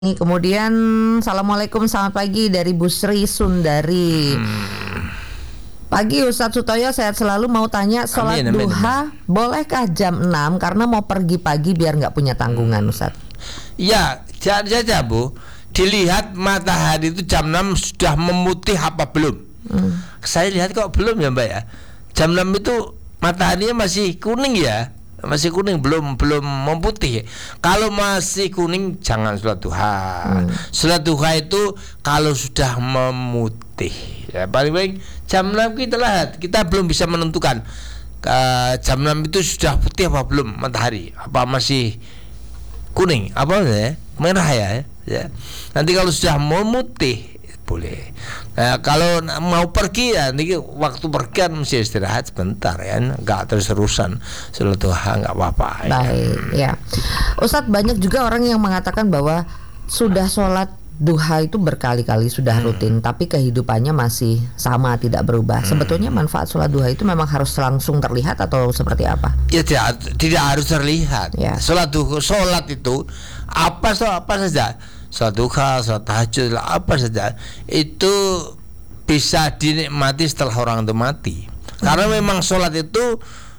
Kemudian Assalamualaikum, selamat pagi dari Bu Sri Sundari. Pagi Ustadz Sutoyo, sehat selalu. Mau tanya, sholat duha bolehkah jam 6 karena mau pergi pagi biar nggak punya tanggungan, Ustadz? Ya, saja Bu. Dilihat matahari itu jam 6 sudah memutih apa belum? Saya lihat kok belum ya Mbak ya. Jam 6 itu mataharinya masih kuning ya. Masih kuning, belum memutih. Kalau masih kuning jangan sholat duha. Sholat duha itu kalau sudah memutih ya, paling baik jam 6 kita belum bisa menentukan jam 6 itu sudah putih apa belum matahari, apa masih kuning, apa ya, merah ya. Nanti kalau sudah memutih boleh. Nah, kalau mau pergi ya nanti waktu pergi kan mesti istirahat sebentar ya, nggak terus-terusan sholat duha, nggak apa-apa. Baik ya, Ustadz, banyak juga orang yang mengatakan bahwa sudah sholat duha itu berkali-kali, sudah rutin, tapi kehidupannya masih sama, tidak berubah. Sebetulnya manfaat sholat duha itu memang harus langsung terlihat atau seperti apa? Ya tidak harus terlihat. Ya. Sholat itu apa saja. Sholat duha, sholat tahajud, apa saja itu bisa dinikmati setelah orang itu mati. Karena memang sholat itu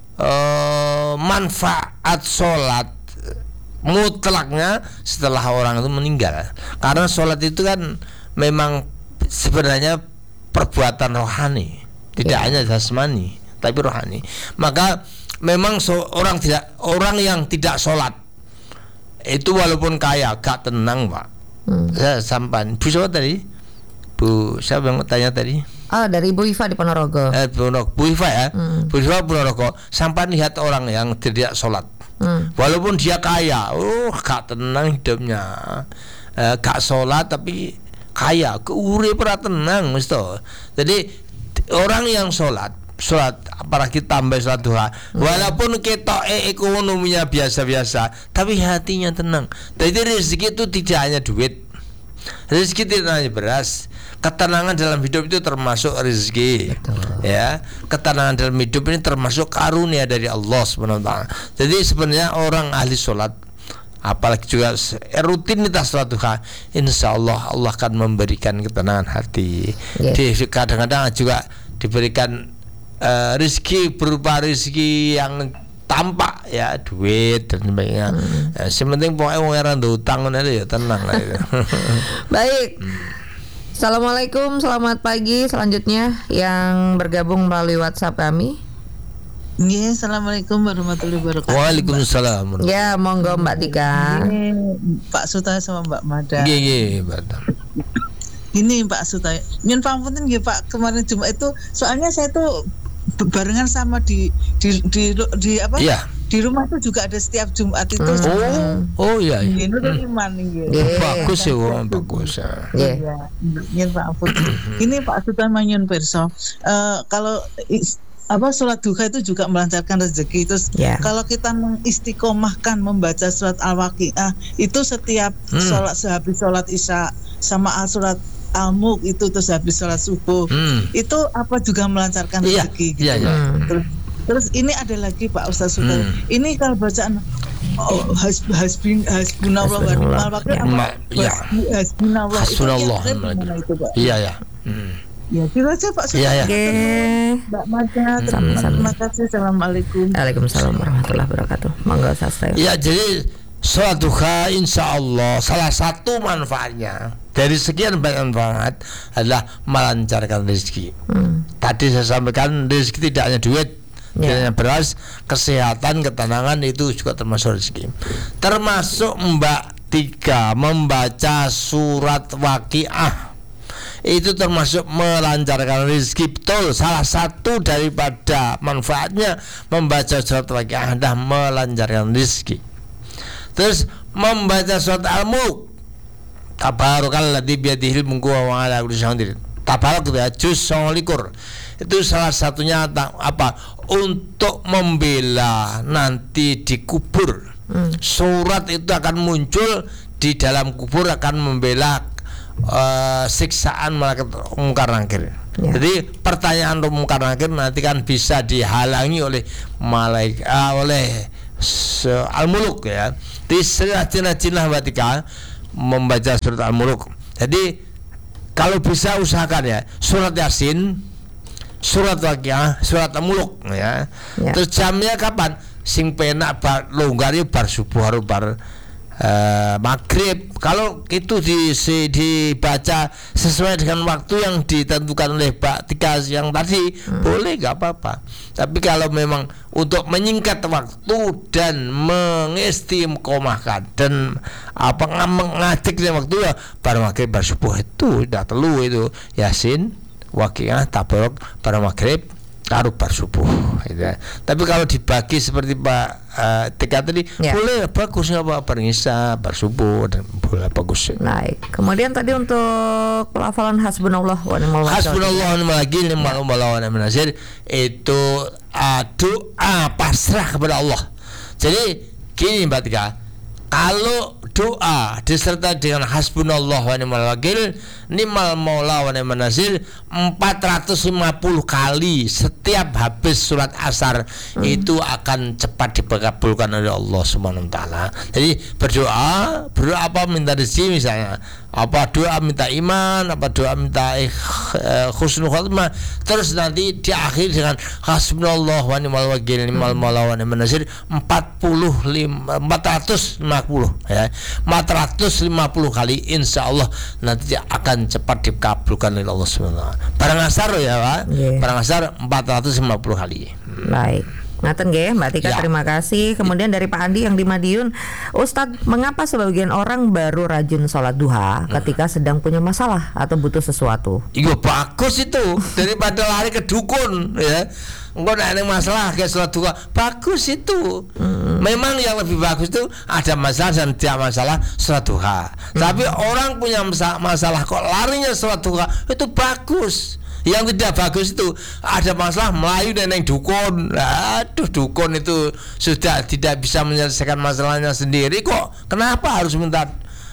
manfaat sholat mutlaknya setelah orang itu meninggal. Karena sholat itu kan memang sebenarnya perbuatan rohani, tidak hanya jasmani tapi rohani. Maka memang orang yang tidak sholat itu walaupun kaya gak tenang Pak. Saya sampan. Bu siapa tadi? Bu siapa yang tanya tadi? Dari Bu Iva di Ponorogo. Bu Iva ya. Bu Iva Ponorogo. Sampan lihat orang yang tidak sholat. Walaupun dia kaya, gak tenang hidupnya. Gak sholat tapi kaya, keure pernah tenang mesti. Jadi orang yang sholat apalagi tambah sholat duha, walaupun kita ekonominya biasa-biasa tapi hatinya tenang. Jadi rezeki itu tidak hanya duit, rezeki tidak hanya beras. Ketenangan dalam hidup itu termasuk rezeki. Ya, ketenangan dalam hidup ini termasuk karunia dari Allah SWT. Jadi sebenarnya orang ahli sholat, apalagi juga rutinitas sholat duha, insya Allah Allah akan memberikan ketenangan hati. Kadang-kadang juga diberikan rezeki berupa rezeki yang tampak ya, duit dan sebagainya. Sementing pokoknya orang utang aja ya tenang lah itu. Baik. Assalamualaikum, selamat pagi. Selanjutnya yang bergabung melalui WhatsApp kami. Ya, assalamualaikum warahmatullahi wabarakatuh. Waalaikumsalam. Ya, monggo Mbak Tika. Pak Suta sama Mbak Mada. Iya, betul. Ini Pak Suta, nyun pangapunten nggih Pak, kemarin Jumat itu soalnya saya tuh barengan sama di apa? Iya. Di rumah tuh juga ada setiap Jumat itu. Iya. Ini iman nih. Bagus ya, bagus. Iya. Nyun pangapunten. Ini Pak Suta manyun perso. Kalau sholat duha itu juga melancarkan rezeki. Terus kalau kita mengistiqomahkan membaca surat Al-Waqiah itu setiap sholat, sehabis sholat Isya sama surat Al-Mulk itu, terus habis sholat subuh itu apa juga melancarkan rezeki gitu. Terus ini ada lagi Pak Ustaz Sultan. Ini kalau bacaan hasbunallah wa ni'mal wakil, hasbunallah itu Pak. Iya. Ya, itu aja Pak Sultan. Iya. Mbak Mada, terima kasih. Assalamualaikum. Waalaikumsalam warahmatullahi wabarakatuh. Monggo Sastri. Ya, jadi sholat duha insya Allah salah satu manfaatnya dari sekian banyak manfaat adalah melancarkan rezeki. Tadi saya sampaikan rezeki tidak hanya duit, tidak hanya beras, kesehatan, ketenangan itu juga termasuk rezeki. Termasuk Mbak Tika membaca surat Waqiah itu termasuk melancarkan rezeki. Betul, salah satu daripada manfaatnya membaca surat Waqiah adalah melancarkan rezeki. Terus membaca surat Al-Mulk, Tabarakalladzi biyadihil mulku wa ala kulli syai'in qadir. Tabarak itu juz 29. Itu salah satunya apa? Untuk membela nanti di kubur. Surat itu akan muncul di dalam kubur, akan membela siksaan malaikat mungkar nakir. Jadi pertanyaan mungkar nakir nanti kan bisa dihalangi oleh malaikat, oleh Al-Mulk ya. Di rajin-rajinlah Mbak Tika membaca surat Al-Muluk. Jadi kalau bisa usahakan ya surat Yasin, surat Waqiah, surat Al-Muluk ya. Terus jamnya kapan? Sing penak bar longgar bar subuh harus bar maghrib. Kalau itu dibaca sesuai dengan waktu yang ditentukan oleh Pak Tika yang tadi, boleh, nggak apa-apa. Tapi kalau memang untuk menyingkat waktu dan mengistiqomahkan dan mengajiknya waktu ya bar maghrib bar subuh itu udah telu itu Yasin, Waqiah, Tabarok bar maghrib taruh bar subuh gitu ya. Tapi kalau dibagi seperti Pak Tika tadi boleh, bagus, nggak apa-apa, Isya, bar subuh, dan boleh, bagus. Baik. Kemudian tadi untuk pelafalan hasbunallah wa ni'mal wakil. Hasbunallah wa ni'mal wakil, ni'mal maula wa ni'mal nasir, itu doa pasrah kepada Allah. Jadi gini Mbak Tika, kalau doa disertai dengan hasbunallah wa ni'mal wakil, ni'mal maula wa ni'mal nasir 450 kali setiap habis surat asar, itu akan cepat dikabulkan oleh Allah Subhanahu wa taala. Jadi berdoa apa, minta rezeki misalnya, apa doa minta iman, apa doa minta husnul khotimah, terus nanti diakhiri dengan hasbunallah wa ni'mal wakil, ni'mal maula wa ni'mal nasir 450 ya. 450 kali, insya Allah nanti akan cepat dikabulkan oleh Allah SWT. Barang asar ya Pak, barang asar 450 kali. Baik. Ngaten nggih Mbak Tika, terima kasih. Kemudian dari Pak Andi yang di Madiun, Ustadz, mengapa sebagian orang baru rajin sholat duha ketika sedang punya masalah atau butuh sesuatu? Iya, bagus itu, daripada lari ke dukun ya. Engkau ada masalah kayak sholat duha, bagus itu. Memang yang lebih bagus itu ada masalah dan tidak masalah sholat duha. Tapi orang punya masalah kok larinya sholat duha, itu bagus. Yang tidak bagus itu ada masalah melayu dan yang dukun. Aduh, dukun itu sudah tidak bisa menyelesaikan masalahnya sendiri kok. Kenapa harus minta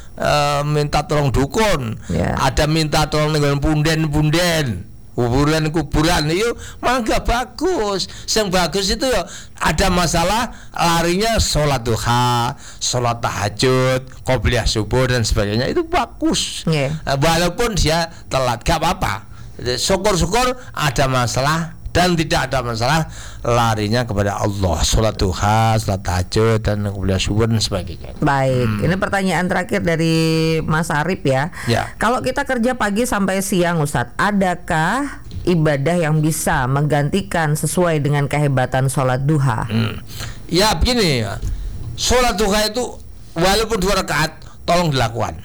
tolong dukun? Ada minta tolong dengan punden-punden, kuburan itu malah gak bagus. Yang bagus itu ya ada masalah larinya sholat duha, sholat tahajud, qobliyah subuh dan sebagainya, itu bagus. Walaupun dia telat gak apa-apa. Syukur-syukur ada masalah dan tidak ada masalah, larinya kepada Allah, sholat duha, sholat tahajud, dan qobliyah subuh dan sebagainya. Baik, ini pertanyaan terakhir dari Mas Arif ya. Kalau kita kerja pagi sampai siang Ustadz, adakah ibadah yang bisa menggantikan sesuai dengan kehebatan sholat duha? Ya begini, sholat duha itu walaupun 2 rakaat tolong dilakukan.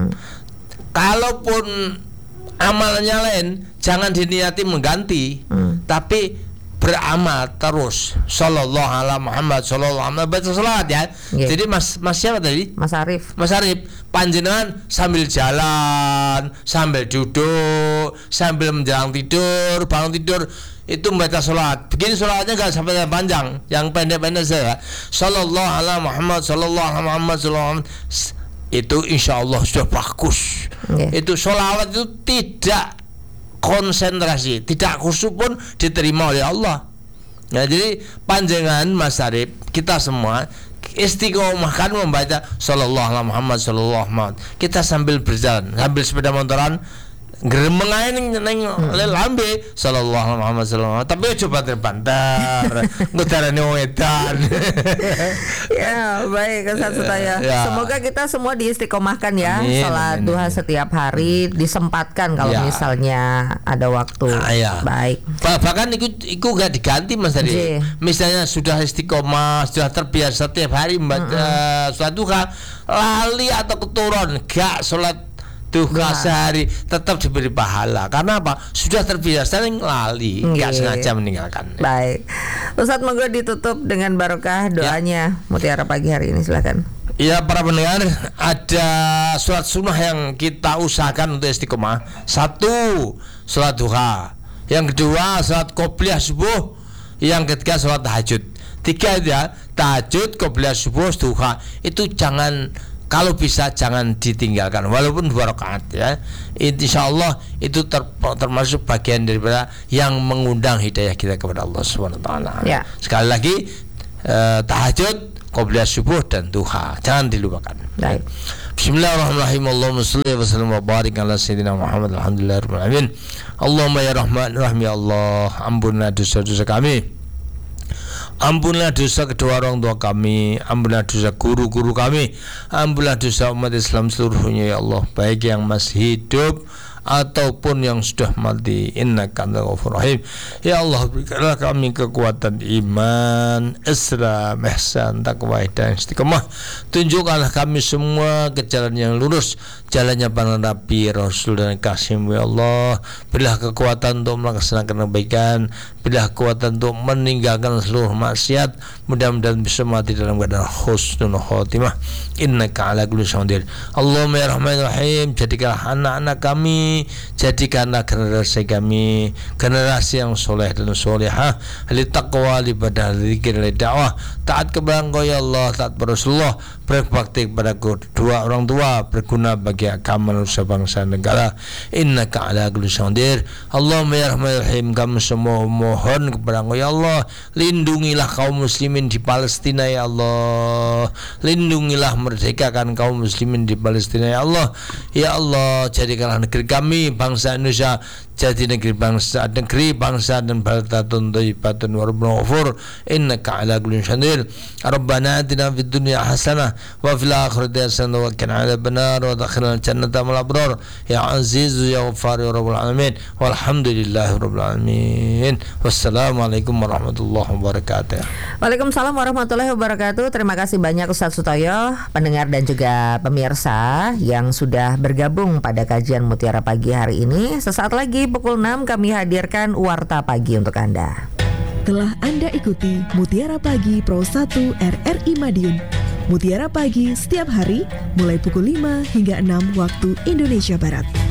Kalaupun amalnya lain, jangan diniati mengganti, tapi beramal terus. Sallallahu alaihi Muhammad sallallahu alaihi baca salat ya. Jadi Mas siapa tadi? Mas Arif. Mas Arif, panjenengan sambil jalan, sambil duduk, sambil menjelang tidur, bangun tidur, itu membaca salat. Begini salatnya enggak sampai yang panjang, yang pendek-pendek saja. Sallallahu alaihi Muhammad sallallahu alaihi Muhammad sallallahu alaihi, itu insya Allah sudah bagus. Itu sholawat itu tidak konsentrasi, tidak khusyuk pun diterima oleh Allah. Nah, jadi panjangan Mas Arif, kita semua istiqomahkan membaca sallallahu alaihi Muhammad sallallahu alaihi Muhammad. Kita sambil berjalan, sambil sepeda motoran, gremeng ae ning lambe sallallahu alaihi Muhammad sallallahu alaihi, tapi coba terbantar ngudarane wedan. Ya, baik Ustaz Sutaya. Semoga kita semua diistiqomahkan ya, salat duha setiap hari, disempatkan kalau misalnya ada waktu. Baik. Bahkan iku gak diganti Mas tadi. Misalnya sudah istiqomah, sudah terbiasa setiap hari membaca salat duha, lali atau keturun gak salat duha sehari, tetap diberi pahala. Karena apa? Sudah terbiasa lali, nggak sengaja meninggalkan. Baik, Ustadz, monggo ditutup dengan barokah doanya Mutiara pagi hari ini, silakan. Ya, para pendengar, ada sholat sunnah yang kita usahakan untuk istiqomah. 1, sholat duha. Yang kedua, sholat qobliyah subuh. Yang ketiga, sholat tahajud. 3 ya, tahajud, qobliyah subuh, duha. Itu kalau bisa jangan ditinggalkan walaupun 2 rakaat ya. Insyaallah itu termasuk bagian daripada yang mengundang hidayah kita kepada Allah Subhanahu wa taala. Sekali lagi tahajud, qobliyah subuh dan duha jangan dilupakan. Bismillahirrahmanirrahim. Allahumma shalli wa sallim wa barik ala sayyidina Muhammad. Alhamdulillahirabbil alamin. Allahumma ya Rahman Rahim ya Allah, ampunilah dosa-dosa kami. Ampunilah dosa kedua orang tua kami, ampunilah dosa guru-guru kami, ampunilah dosa umat Islam seluruhnya ya Allah, baik yang masih hidup ataupun yang sudah mati. Innaka antal ghafurur rahim. Ya Allah, berikanlah kami kekuatan iman, Islam, ihsan, takwa, dan istiqomah. Tunjukkanlah kami semua ke jalan yang lurus, jalannya para nabi, rasul dan kasim ya Allah. Berilah kekuatan untuk melaksanakan kebaikan, berilah kekuatan untuk meninggalkan seluruh maksiat. Mudah-mudahan bisa mati dalam keadaan husnul khotimah. Innaka ala kulli syai'in qadir. Allahumma ya Rahman Rahim, jadikanlah anak-anak kami, jadikanlah generasi kami generasi yang soleh dan solehah, ahli taqwa, ibadah, zikir, dakwah, taat kepada Engkau ya Allah, taat pada Rasulullah, berbakti kepada kedua orang tua, berguna bagi agama, manusia, bangsa, negara. Innaka ala kulli syai'in qadir. Allahumma ya Rahman Rahim, kami semua mohon kepada Engkau ya Allah, lindungilah kaum muslimin di Palestina ya Allah, lindungilah, merdekakan kaum muslimin di Palestina ya Allah. Ya Allah, jadikanlah negeri kami, bangsa Indonesia, jadi negeri bangsa dan baldatun thayyibatun warabun ghafur. Innaka ala kulli syai'in qadir. Rabbana atina fid dunya hasanah wa fil akhirati hasanah wa qina adzabannar wa adkhilna jannata ma'al abrar ya aziz ya ghaffar ya rabbal alamin. Walhamdulillahi rabbil alamin. Wassalamualaikum warahmatullahi wabarakatuh. Waalaikumsalam warahmatullahi wabarakatuh. Terima kasih banyak Ustadz Sutoyo, pendengar dan juga pemirsa yang sudah bergabung pada kajian Mutiara Pagi hari ini. Sesaat lagi pukul 6 kami hadirkan Warta Pagi untuk Anda. Telah Anda ikuti Mutiara Pagi Pro 1 RRI Madiun. Mutiara Pagi setiap hari mulai pukul 5 hingga 6 waktu Indonesia Barat.